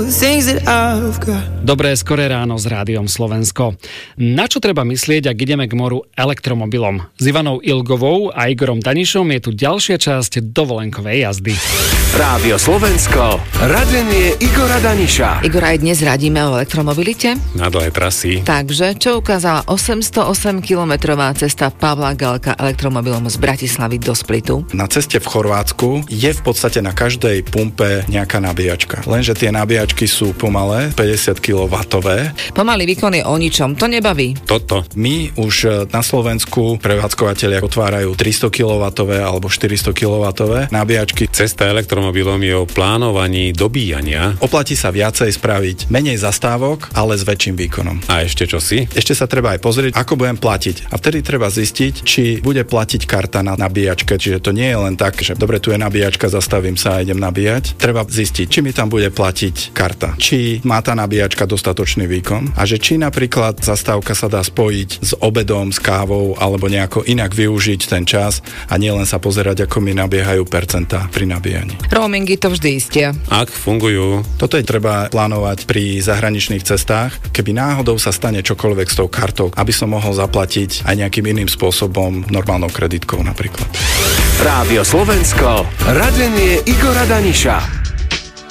Dobré skoré ráno s Rádiom Slovensko. Na čo treba myslieť, ak ideme k moru elektromobilom? S Ivanou Ilgovou a Igorom Danišom je tu ďalšia časť dovolenkovej jazdy. Rádio Slovensko, radenie Igora Daniša. Igor, aj dnes radíme o elektromobilite. Na dlhé trasy. Takže, čo ukázala 808-kilometrová cesta Pavla Galka elektromobilom z Bratislavy do Splitu? Na ceste v Chorvátsku je v podstate na každej pumpe nejaká nabíjačka. Lenže tie nabíjačky sú pomalé, 50 kW. Pomalý výkon je o ničom, to nebaví. Toto. My už na Slovensku prevádzkovateľia otvárajú 300 kW alebo 400 kW nabíjačky. Cesta elektromobilom je o plánovaní dobíjania. Oplatí sa viacej spraviť menej zastávok, ale s väčším výkonom. A ešte čosi? Ešte sa treba aj pozrieť, ako budem platiť. A vtedy treba zistiť, či bude platiť karta na nabíjačke. Čiže to nie je len tak, že dobre, tu je nabíjačka, zastavím sa a idem nabíjať. Treba zistiť, či mi tam bude platiť karta. Či má tá nabíjačka dostatočný výkon a že či napríklad zastávka sa dá spojiť s obedom, s kávou alebo nejako inak využiť ten čas a nielen sa pozerať, ako mi nabiehajú percentá pri nabíjaní. Roamingy to vždy istia. Ak fungujú. Toto je treba plánovať pri zahraničných cestách. Keby náhodou sa stane čokoľvek s tou kartou, aby som mohol zaplatiť aj nejakým iným spôsobom, normálnou kreditkou napríklad. Rádio Slovensko, radenie Igora Daniša.